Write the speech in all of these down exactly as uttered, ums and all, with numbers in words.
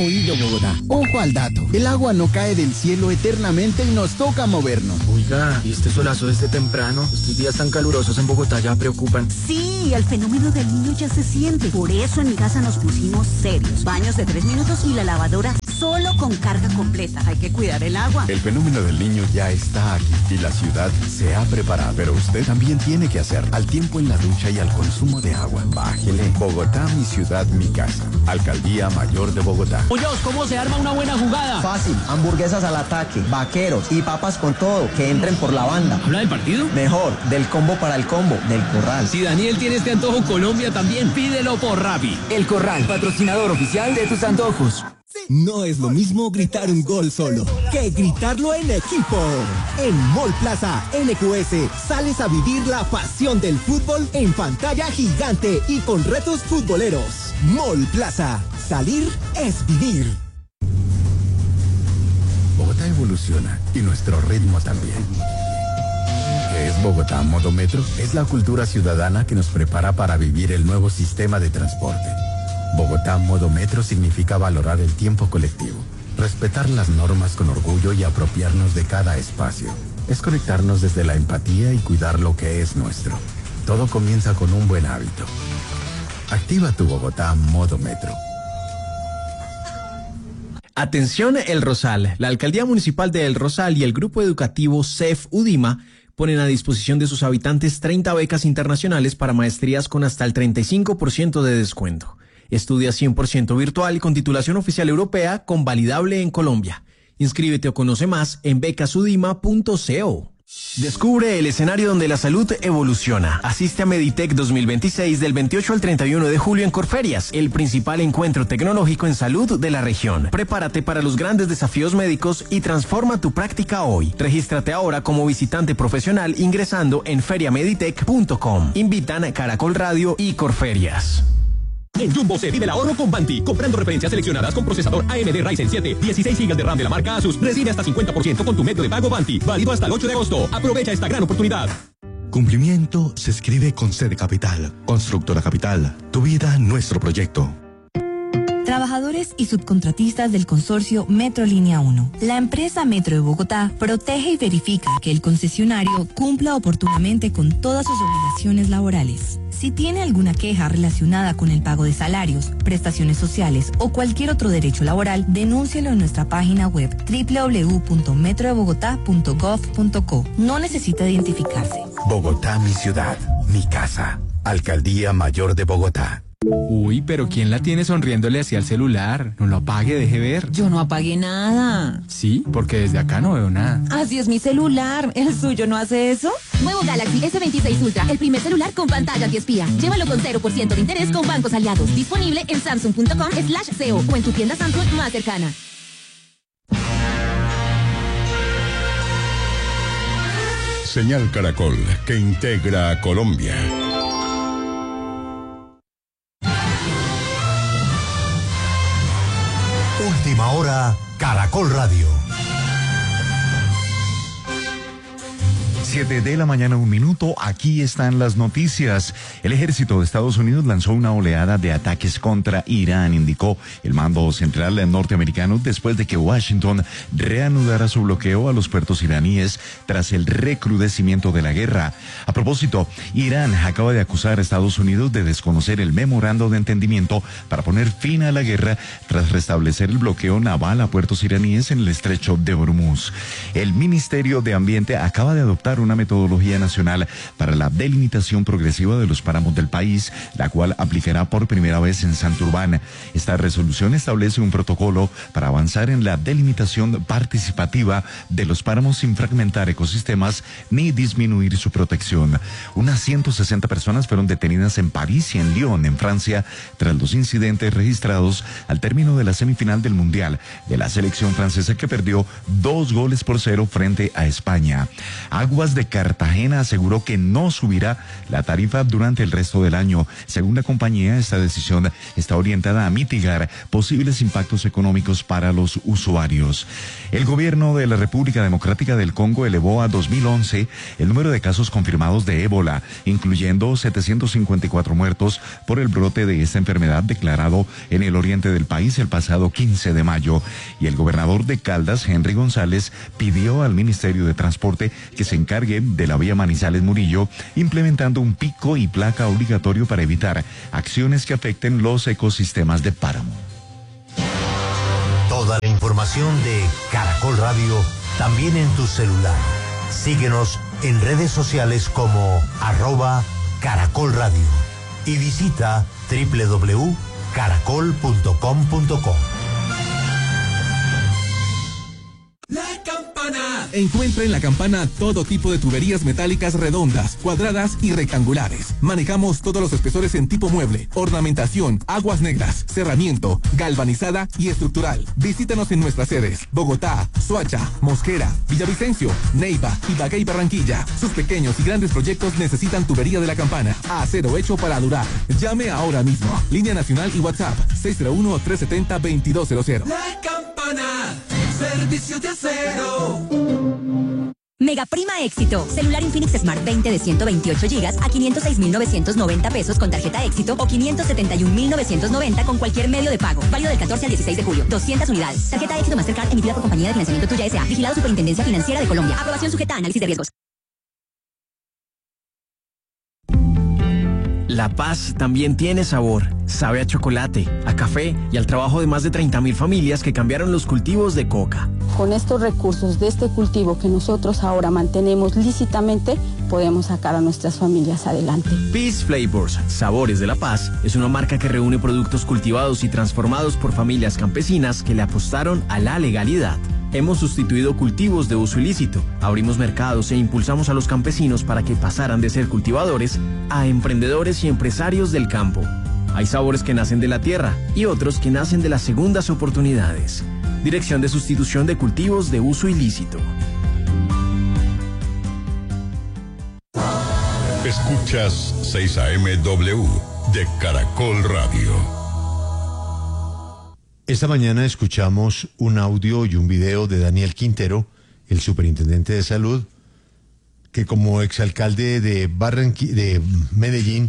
Oído Bogotá, ojo al dato. El agua no cae del cielo eternamente y nos toca movernos. Oiga, ¿y este solazo desde temprano? Estos días tan calurosos en Bogotá ya preocupan. Sí, el fenómeno del niño ya se siente. Por eso en mi casa nos pusimos serios. Baños de tres minutos y la lavadora solo con carga completa. Hay que cuidar el agua. El fenómeno del niño ya está aquí y la ciudad se ha preparado. Pero usted también tiene que hacer. Al tiempo en la ducha y al consumo de agua. Bájele. Bogotá, mi ciudad, mi casa. Alcaldía Mayor de Bogotá. Oye, ¿cómo se arma una buena jugada? Fácil, hamburguesas al ataque, vaqueros y papas con todo, que entren por la banda. ¿Habla del partido? Mejor, del combo para el combo, del Corral. Si Daniel tiene este antojo, Colombia también, pídelo por Rappi. El Corral, patrocinador oficial de tus antojos. No es lo mismo gritar un gol solo que gritarlo en equipo. En Mall Plaza N Q S sales a vivir la pasión del fútbol en pantalla gigante y con retos futboleros. Mall Plaza, salir es vivir. Bogotá evoluciona y nuestro ritmo también. ¿Qué es Bogotá Modo Metro? Es la cultura ciudadana que nos prepara para vivir el nuevo sistema de transporte. Bogotá Modo Metro significa valorar el tiempo colectivo, respetar las normas con orgullo y apropiarnos de cada espacio. Es conectarnos desde la empatía y cuidar lo que es nuestro. Todo comienza con un buen hábito. Activa tu Bogotá Modo Metro. Atención El Rosal. La Alcaldía Municipal de El Rosal y el Grupo Educativo C E F Udima ponen a disposición de sus habitantes treinta becas internacionales para maestrías con hasta el treinta y cinco por ciento de descuento. Estudia cien por ciento virtual con titulación oficial europea convalidable en Colombia. Inscríbete o conoce más en becasudima punto co. Descubre el escenario donde la salud evoluciona. Asiste a Meditech dos mil veintiséis del veintiocho al treinta y uno de julio en Corferias, el principal encuentro tecnológico en salud de la región. Prepárate para los grandes desafíos médicos y transforma tu práctica hoy. Regístrate ahora como visitante profesional ingresando en feria meditech punto com. Invitan Caracol Radio y Corferias. En Jumbo se vive el ahorro con Banti. Comprando referencias seleccionadas con procesador A M D Ryzen siete, dieciséis gigas de RAM de la marca Asus, recibe hasta cincuenta por ciento con tu medio de pago Banti. Válido hasta el ocho de agosto. Aprovecha esta gran oportunidad. Cumplimiento se escribe con C de Capital. Constructora Capital. Tu vida, nuestro proyecto. Trabajadores y subcontratistas del consorcio Metro Línea uno. La empresa Metro de Bogotá protege y verifica que el concesionario cumpla oportunamente con todas sus obligaciones laborales. Si tiene alguna queja relacionada con el pago de salarios, prestaciones sociales o cualquier otro derecho laboral, denúncielo en nuestra página web doble u doble u doble u punto metro de bogotá punto gov punto co. No necesita identificarse. Bogotá, mi ciudad, mi casa. Alcaldía Mayor de Bogotá. Uy, pero ¿quién la tiene sonriéndole hacia el celular? No lo apague, deje ver. Yo no apagué nada. Sí, porque desde acá no veo nada. Así es mi celular. ¿El suyo no hace eso? Nuevo Galaxy S veintiséis Ultra, el primer celular con pantalla antiespía. Llévalo con cero por ciento de interés con bancos aliados. Disponible en samsung punto com slash C O o en tu tienda Samsung más cercana. Señal Caracol, que integra a Colombia. Última hora, Caracol Radio. Siete de la mañana, un minuto. Aquí están las noticias. El ejército de Estados Unidos lanzó una oleada de ataques contra Irán, indicó el mando central norteamericano, después de que Washington reanudara su bloqueo a los puertos iraníes tras el recrudecimiento de la guerra. A propósito, Irán acaba de acusar a Estados Unidos de desconocer el memorando de entendimiento para poner fin a la guerra tras restablecer el bloqueo naval a puertos iraníes en el estrecho de Hormuz. El Ministerio de Ambiente acaba de adoptar una metodología nacional para la delimitación progresiva de los páramos del país, la cual aplicará por primera vez en Santurbán. Esta resolución establece un protocolo para avanzar en la delimitación participativa de los páramos sin fragmentar ecosistemas ni disminuir su protección. Unas ciento sesenta personas fueron detenidas en París y en Lyon, en Francia, tras los incidentes registrados al término de la semifinal del Mundial de la selección francesa, que perdió dos goles por cero frente a España. Agua Aguas de Cartagena aseguró que no subirá la tarifa durante el resto del año. Según la compañía, esta decisión está orientada a mitigar posibles impactos económicos para los usuarios. El gobierno de la República Democrática del Congo elevó a dos mil once el número de casos confirmados de ébola, incluyendo setecientos cincuenta y cuatro muertos por el brote de esta enfermedad declarado en el oriente del país el pasado quince de mayo. Y el gobernador de Caldas, Henry González, pidió al Ministerio de Transporte que se encargue de la vía Manizales-Murillo, implementando un pico y placa obligatorio para evitar acciones que afecten los ecosistemas de páramo. Toda la información de Caracol Radio también en tu celular. Síguenos en redes sociales como arroba Caracol Radio y visita doble u doble u doble u punto caracol punto com punto co. La Campana. Encuentra en La Campana todo tipo de tuberías metálicas redondas, cuadradas y rectangulares. Manejamos todos los espesores en tipo mueble, ornamentación, aguas negras, cerramiento, galvanizada y estructural. Visítanos en nuestras sedes: Bogotá, Soacha, Mosquera, Villavicencio, Neiva, Ibagué y Barranquilla. Sus pequeños y grandes proyectos necesitan tubería de La Campana. Acero hecho para durar. Llame ahora mismo. Línea nacional y WhatsApp seis cero uno, tres siete cero, dos dos cero cero. La Campana. Servicio de acero. Mega Prima Éxito. Celular Infinix Smart veinte de ciento veintiocho gigas a quinientos seis mil novecientos noventa pesos con tarjeta Éxito o quinientos setenta y un mil novecientos noventa con cualquier medio de pago. Válido del catorce al dieciséis de julio. doscientas unidades. Tarjeta Éxito Mastercard emitida por Compañía de Financiamiento Tuya S A. Vigilado Superintendencia Financiera de Colombia. Aprobación sujeta a análisis de riesgos. La paz también tiene sabor. Sabe a chocolate, a café y al trabajo de más de treinta mil familias que cambiaron los cultivos de coca. Con estos recursos de este cultivo que nosotros ahora mantenemos lícitamente, podemos sacar a nuestras familias adelante. Peace Flavors, Sabores de la Paz, es una marca que reúne productos cultivados y transformados por familias campesinas que le apostaron a la legalidad. Hemos sustituido cultivos de uso ilícito, abrimos mercados e impulsamos a los campesinos para que pasaran de ser cultivadores a emprendedores y empresarios del campo. Hay sabores que nacen de la tierra y otros que nacen de las segundas oportunidades. Dirección de Sustitución de Cultivos de Uso Ilícito. Escuchas seis A M W de Caracol Radio. Esta mañana escuchamos un audio y un video de Daniel Quintero, el superintendente de salud, que como exalcalde de, Barranqui- de Medellín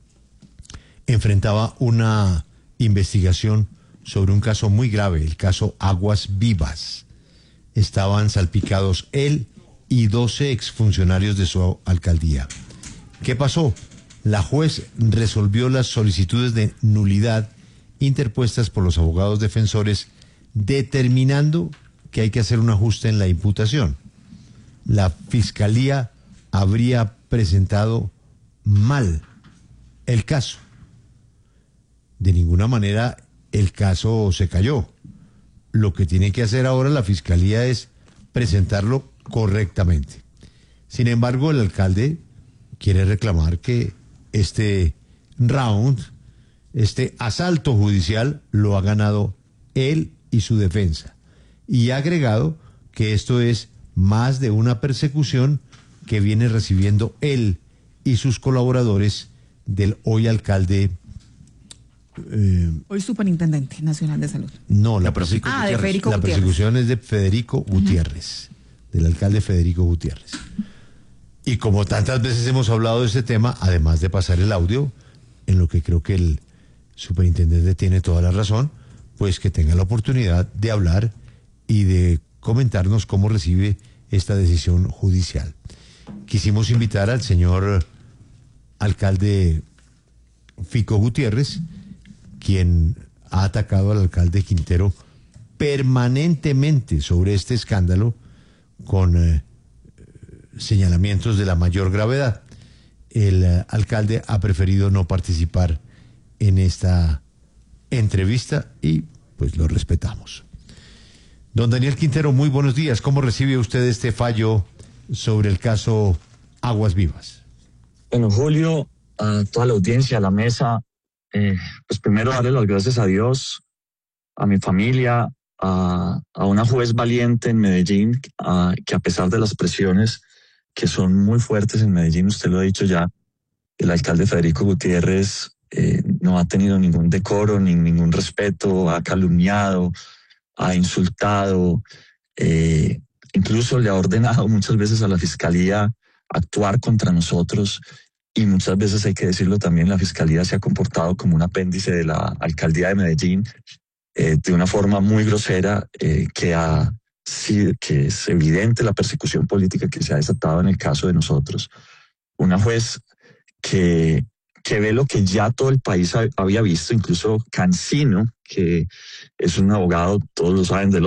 enfrentaba una investigación sobre un caso muy grave, el caso Aguas Vivas. Estaban salpicados él y doce exfuncionarios de su alcaldía. ¿Qué pasó? La juez resolvió las solicitudes de nulidad interpuestas por los abogados defensores, determinando que hay que hacer un ajuste en la imputación. La fiscalía habría presentado mal el caso. De ninguna manera el caso se cayó. Lo que tiene que hacer ahora la fiscalía es presentarlo correctamente. Sin embargo, el alcalde quiere reclamar que este round, este asalto judicial, lo ha ganado él y su defensa. Y ha agregado que esto es más de una persecución que viene recibiendo él y sus colaboradores del hoy alcalde. Eh, hoy Superintendente Nacional de Salud. No, la, persecu- ah, de Federico la Gutiérrez. persecución es de Federico Gutiérrez, uh-huh. del alcalde Federico Gutiérrez. Y como tantas veces hemos hablado de este tema, además de pasar el audio, en lo que creo que el superintendente tiene toda la razón, pues que tenga la oportunidad de hablar y de comentarnos cómo recibe esta decisión judicial. Quisimos invitar al señor alcalde Fico Gutiérrez, quien ha atacado al alcalde Quintero permanentemente sobre este escándalo con eh, señalamientos de la mayor gravedad. El eh, alcalde ha preferido no participar en esta entrevista y pues lo respetamos. Don Daniel Quintero, muy buenos días. ¿Cómo recibe usted este fallo sobre el caso Aguas Vivas? Bueno, Julio, a toda la audiencia, a la mesa, eh, pues primero darle las gracias a Dios, a mi familia, a, a una juez valiente en Medellín, a, que a pesar de las presiones que son muy fuertes en Medellín. Usted lo ha dicho ya, el alcalde Federico Gutiérrez eh, no ha tenido ningún decoro, ni ningún respeto, ha calumniado, ha insultado, eh, incluso le ha ordenado muchas veces a la fiscalía actuar contra nosotros, y muchas veces, hay que decirlo también, la fiscalía se ha comportado como un apéndice de la alcaldía de Medellín eh, de una forma muy grosera, eh, que ha Sí, que es evidente la persecución política que se ha desatado en el caso de nosotros. Una juez que, que ve lo que ya todo el país ha, había visto, incluso Cancino, que es un abogado, todos lo saben, de